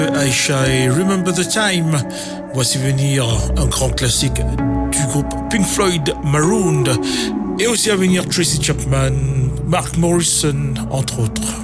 Aisha et Remember the Time. Voici venir un grand classique du groupe Pink Floyd, Marooned. Et aussi à venir Tracy Chapman, Mark Morrison, entre autres.